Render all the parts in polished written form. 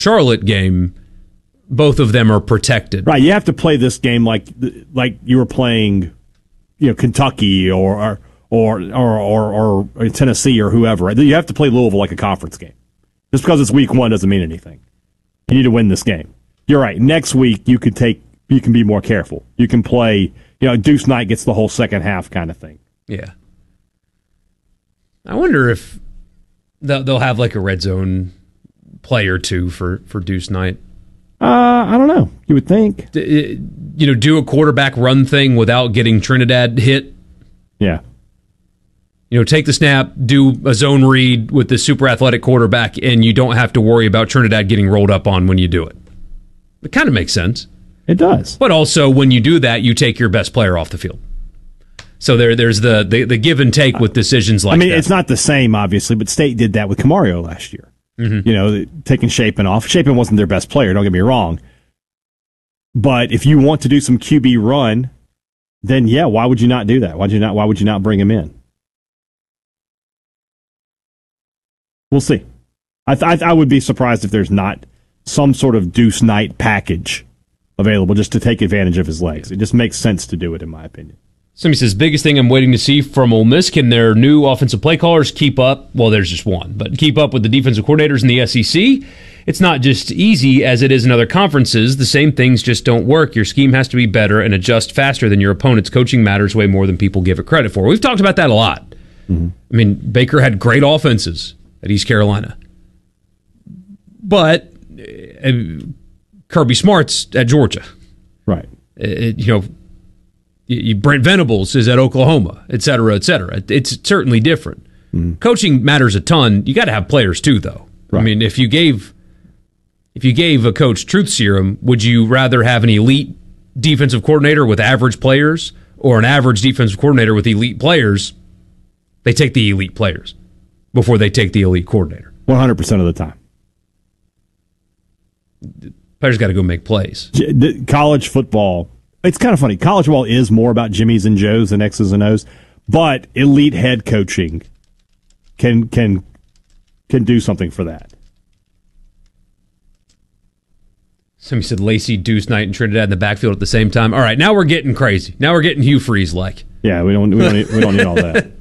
Charlotte game, both of them are protected. Right, you have to play this game like you were playing, Kentucky or Tennessee or whoever. Right? You have to play Louisville like a conference game. Just because it's week 1 doesn't mean anything. You need to win this game. You're right. Next week you can be more careful. You can play, Deuce Knight gets the whole second half kind of thing. Yeah. I wonder if they'll have like a red zone play or two for Deuce Knight. I don't know. You would think. Do a quarterback run thing without getting Trinidad hit. Yeah. Take the snap, do a zone read with the super athletic quarterback, and you don't have to worry about Trinidad getting rolled up on when you do it. It kind of makes sense. It does. But also, when you do that, you take your best player off the field. So there's the give and take with decisions like that. It's not the same, obviously, but State did that with Camario last year. Mm-hmm. Taking Shapen off. Shapen wasn't their best player, don't get me wrong. But if you want to do some QB run, then yeah, why would you not do that? Why would you not bring him in? We'll see. I would be surprised if there's not some sort of Deuce Knight package available just to take advantage of his legs. It just makes sense to do it, in my opinion. Somebody says, biggest thing I'm waiting to see from Ole Miss, can their new offensive play callers keep up? Well, there's just one, but keep up with the defensive coordinators in the SEC. It's not just easy as it is in other conferences. The same things just don't work. Your scheme has to be better and adjust faster than your opponent's. Coaching matters way more than people give it credit for. We've talked about that a lot. Mm-hmm. Baker had great offenses at East Carolina. But Kirby Smart's at Georgia. Right. Brent Venables is at Oklahoma, et cetera, et cetera. It's certainly different. Mm-hmm. Coaching matters a ton. You got to have players too, though. Right. If you gave a coach truth serum, would you rather have an elite defensive coordinator with average players or an average defensive coordinator with elite players? They take the elite players before they take the elite coordinator. 100% of the time. Players got to go make plays. College football, it's kind of funny. College football is more about Jimmies and Joes and X's and O's, but elite head coaching can do something for that. Somebody said Lacey, Deuce Knight, and Trinidad in the backfield at the same time. All right, now we're getting crazy. Now we're getting Hugh Freeze-like. Yeah, we don't need all that.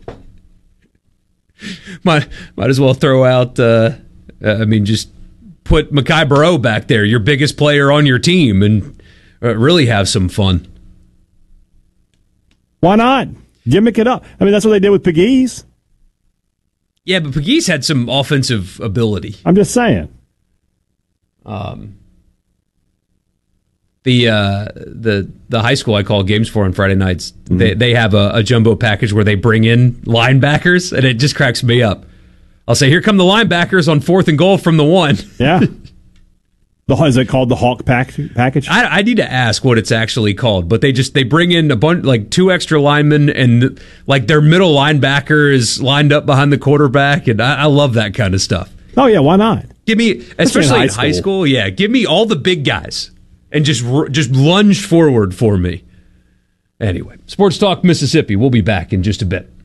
Might as well throw out. Just put Mekhi Burrow back there, your biggest player on your team, and really have some fun. Why not? Gimmick it up. That's what they did with Pegues. Yeah, but Pegues had some offensive ability. I'm just saying. The high school I call games for on Friday nights, they have a jumbo package where they bring in linebackers, and it just cracks me up. I'll say, here come the linebackers on 4th and goal from the 1. Yeah. Is it called the Hawk package? I need to ask what it's actually called, but they bring in a bunch, like 2 extra linemen, and like their middle linebacker is lined up behind the quarterback, and I love that kind of stuff. Oh yeah, why not? Give me, especially in high school, yeah, give me all the big guys and just lunge forward for me. Anyway, Sports Talk Mississippi. We'll be back in just a bit.